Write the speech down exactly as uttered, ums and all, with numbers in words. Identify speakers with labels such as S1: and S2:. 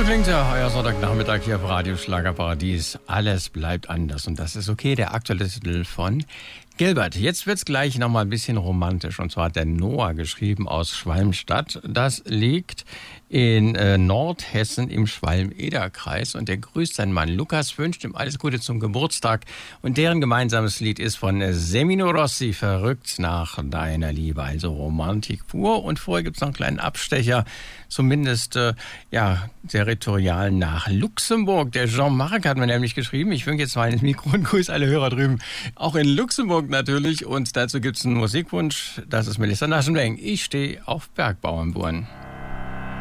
S1: So klingt ja euer Sonntagnachmittag hier auf Radio Schlagerparadies. Alles bleibt anders und das ist okay. Der aktuelle Titel von Gilbert. Jetzt wird's gleich nochmal ein bisschen romantisch. Und zwar hat der Noah geschrieben aus Schwalmstadt. Das liegt in äh, Nordhessen im Schwalm-Eder-Kreis. Und der grüßt seinen Mann Lukas, wünscht ihm alles Gute zum Geburtstag. Und deren gemeinsames Lied ist von äh, Semino Rossi, Verrückt nach deiner Liebe. Also Romantik pur. Und vorher gibt's noch einen kleinen Abstecher, zumindest äh, ja territorial nach Luxemburg. Der Jean-Marc hat mir nämlich geschrieben. Ich winke jetzt mal ins Mikro und grüße alle Hörer drüben. Auch in Luxemburg natürlich. Und dazu gibt's einen Musikwunsch. Das ist Melissa Naschenweng. Ich stehe auf Bergbauernbuhren.